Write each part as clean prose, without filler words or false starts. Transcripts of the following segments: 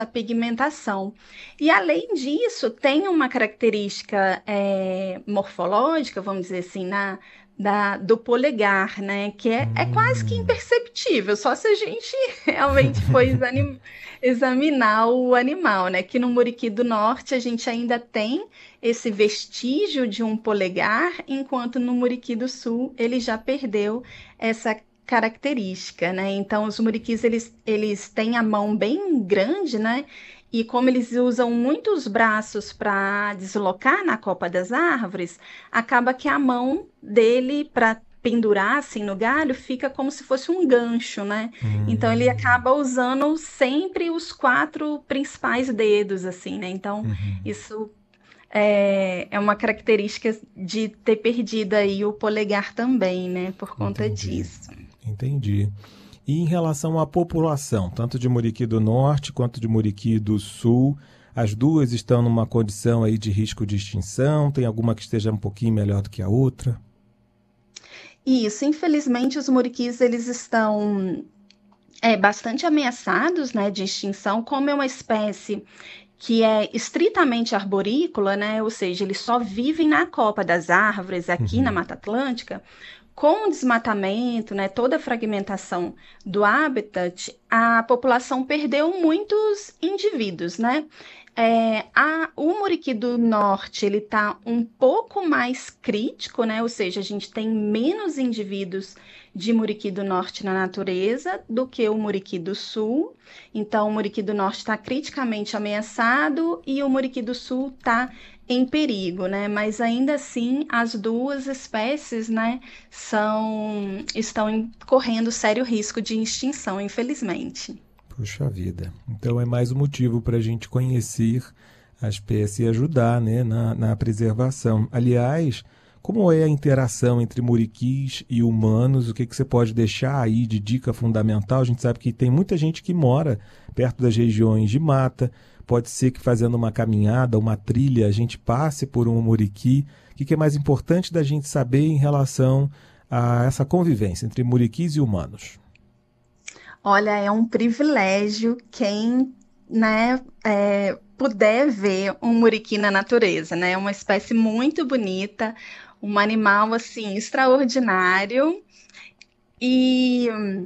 pigmentação. E além disso, tem uma característica morfológica, vamos dizer assim, do polegar, né? Que é quase que Hum, imperceptível, só se a gente realmente for examinar o animal, né? Que no Muriqui do Norte a gente ainda tem esse vestígio de um polegar, enquanto no Muriqui do Sul ele já perdeu essa característica, né? Então, os muriquis, eles têm a mão bem grande, né? E como eles usam muitos braços para deslocar na copa das árvores, acaba que a mão dele para pendurar assim no galho fica como se fosse um gancho, né? Então ele hum, acaba usando sempre os quatro principais dedos, assim, né? Então uhum, isso é uma característica de ter perdido aí o polegar também, né? Por conta entendi, disso. entendi. E em relação à população, tanto de Muriqui do Norte quanto de Muriqui do Sul, as duas estão numa condição aí de risco de extinção? Tem alguma que esteja um pouquinho melhor do que a outra? Isso, infelizmente, os muriquis eles estão bastante ameaçados, né, de extinção, como é uma espécie que é estritamente arborícola, né, ou seja, eles só vivem na copa das árvores aqui na Uhum. Mata Atlântica. Com o desmatamento, né, toda a fragmentação do habitat, a população perdeu muitos indivíduos, né? O Muriqui do Norte ele está um pouco mais crítico, né? Ou seja, a gente tem menos indivíduos de Muriqui do Norte na natureza do que o Muriqui do Sul. Então, o Muriqui do Norte está criticamente ameaçado e o Muriqui do Sul está em perigo, né? Mas ainda assim, as duas espécies, né, estão correndo sério risco de extinção, infelizmente. Puxa vida. Então é mais um motivo para a gente conhecer a espécie e ajudar, né, na preservação. Aliás, como é a interação entre muriquis e humanos? O que, que você pode deixar aí de dica fundamental? A gente sabe que tem muita gente que mora perto das regiões de mata. Pode ser que fazendo uma caminhada, uma trilha, a gente passe por um muriqui. O que, que é mais importante da gente saber em relação a essa convivência entre muriquis e humanos? Olha, é um privilégio quem, né, puder ver um muriqui na natureza, né? É uma espécie muito bonita, um animal assim extraordinário e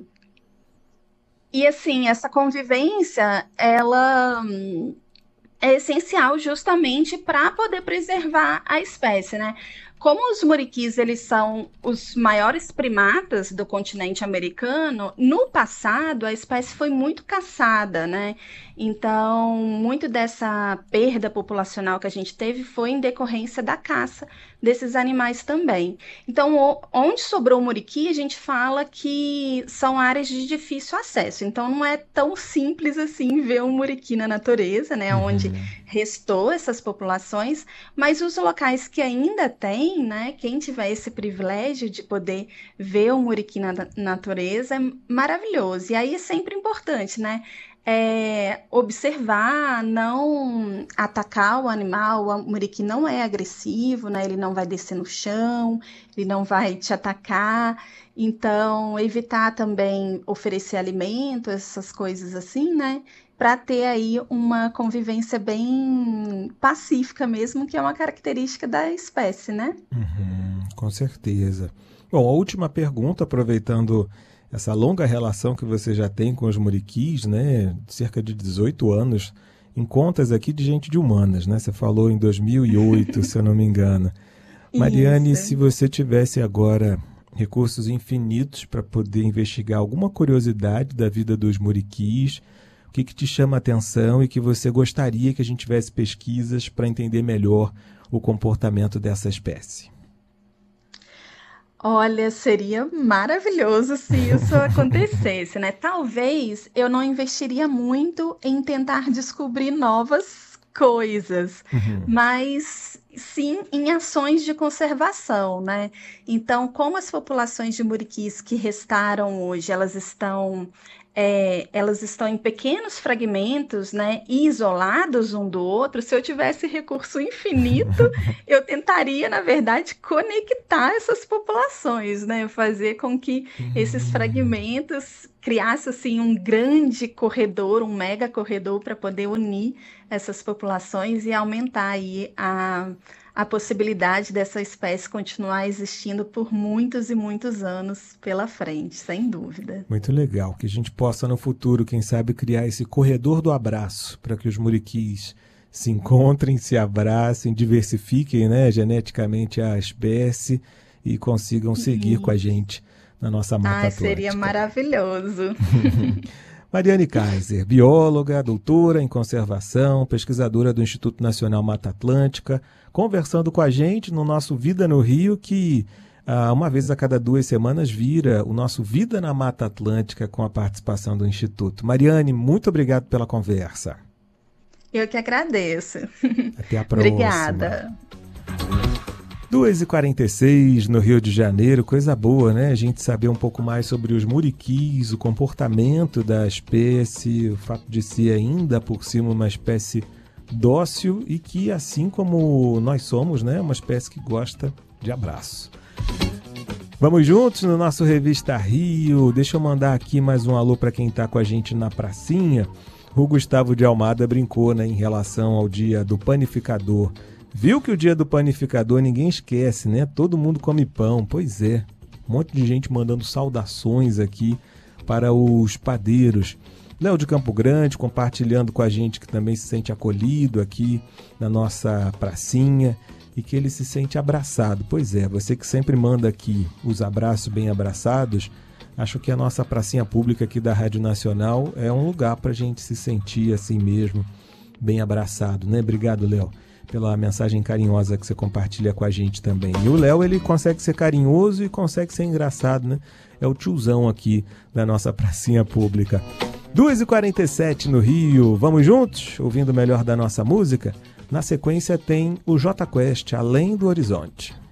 assim essa convivência, ela é essencial justamente para poder preservar a espécie, né? Como os muriquis eles são os maiores primatas do continente americano, no passado a espécie foi muito caçada, né? Então, muito dessa perda populacional que a gente teve foi em decorrência da caça desses animais também. Então, onde sobrou o muriqui, a gente fala que são áreas de difícil acesso. Então, não é tão simples assim ver um muriqui na natureza, né? Onde Uhum. restou essas populações, mas os locais que ainda tem, né? Quem tiver esse privilégio de poder ver o muriqui na natureza é maravilhoso. E aí é sempre importante, né? Observar, não atacar o animal. O muriqui não é agressivo, né? Ele não vai descer no chão, ele não vai te atacar. Então, evitar também oferecer alimento, essas coisas assim, né? Para ter aí uma convivência bem pacífica mesmo, que é uma característica da espécie, né? Com certeza. Bom, a última pergunta, aproveitando essa longa relação que você já tem com os muriquis, né? Cerca de 18 anos, em contas aqui de gente de humanas, né? Você falou em 2008, se eu não me engano. Mariane, Isso. se você tivesse agora recursos infinitos para poder investigar alguma curiosidade da vida dos muriquis, o que, que te chama a atenção e que você gostaria que a gente tivesse pesquisas para entender melhor o comportamento dessa espécie? Olha, seria maravilhoso se isso acontecesse, né? Talvez eu não investiria muito em tentar descobrir novas coisas, Uhum. mas sim em ações de conservação, né? Então, como as populações de muriquis que restaram hoje, elas estão em pequenos fragmentos, né, e isolados um do outro. Se eu tivesse recurso infinito, eu tentaria, na verdade, conectar essas populações, né? Fazer com que esses Hum, fragmentos criasse assim um grande corredor, um mega corredor para poder unir essas populações e aumentar aí a possibilidade dessa espécie continuar existindo por muitos e muitos anos pela frente, sem dúvida. Muito legal, que a gente possa no futuro, quem sabe, criar esse corredor do abraço para que os muriquis se encontrem, se abracem, diversifiquem, né, geneticamente a espécie e consigam seguir com a gente na nossa Mata Atlântica. Seria maravilhoso. Mariane Kaiser, bióloga, doutora em conservação, pesquisadora do Instituto Nacional Mata Atlântica, conversando com a gente no nosso Vida no Rio, que uma vez a cada 2 semanas vira o nosso Vida na Mata Atlântica com a participação do Instituto. Mariane, muito obrigado pela conversa. Eu que agradeço. Até a próxima. Obrigada. 2h46 no Rio de Janeiro, coisa boa, né? A gente saber um pouco mais sobre os muriquis, o comportamento da espécie, o fato de ser ainda por cima uma espécie dócil e que, assim como nós somos, né, uma espécie que gosta de abraço. Vamos juntos no nosso Revista Rio. Deixa eu mandar aqui mais um alô para quem está com a gente na pracinha. O Gustavo de Almada brincou, né, em relação ao dia do panificador. Viu que o dia do panificador ninguém esquece, né? Todo mundo come pão. Pois é, um monte de gente mandando saudações aqui para os padeiros. Léo de Campo Grande compartilhando com a gente que também se sente acolhido aqui na nossa pracinha e que ele se sente abraçado. Pois é, você que sempre manda aqui os abraços bem abraçados, acho que a nossa pracinha pública aqui da Rádio Nacional é um lugar para a gente se sentir assim mesmo, bem abraçado, né? Obrigado, Léo, pela mensagem carinhosa que você compartilha com a gente também. E o Léo, ele consegue ser carinhoso e consegue ser engraçado, né? É o tiozão aqui da nossa pracinha pública. 2h47 no Rio. Vamos juntos? Ouvindo o melhor da nossa música? Na sequência tem o Jota Quest, Além do Horizonte.